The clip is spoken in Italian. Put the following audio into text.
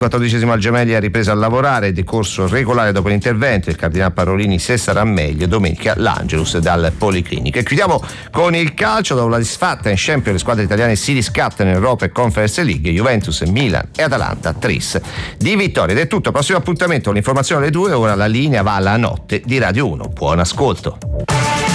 14° al Gemelli ha ripreso a lavorare, è decorso regolare dopo l'intervento. Il Cardinal Parolini, se sarà meglio, domenica l'Angelus dal Policlinico. E chiudiamo con il calcio. Dopo la disfatta in Champions, le squadre italiane si riscattano in Europa e Conference League. Juventus, Milan e Atalanta tris di vittorie. Ed è tutto, prossimo appuntamento, l'informazione alle 2. Ora la linea va alla notte di Radio 1. Buon ascolto.